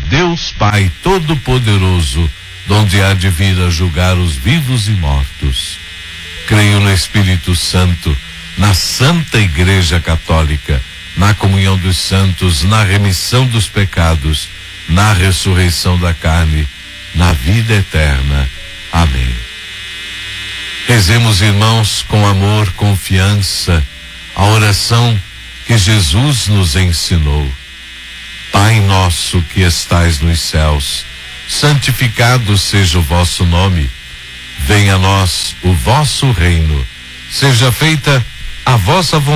Deus Pai Todo-Poderoso, donde há de vir a julgar os vivos e mortos. Creio no Espírito Santo, na Santa Igreja Católica, na comunhão dos santos, na remissão dos pecados, na ressurreição da carne, na vida eterna. Amém. Rezemos, irmãos, com amor, confiança, a oração que Jesus nos ensinou. Pai nosso que estais nos céus, santificado seja o vosso nome. Venha a nós o vosso reino. Seja feita a vossa vontade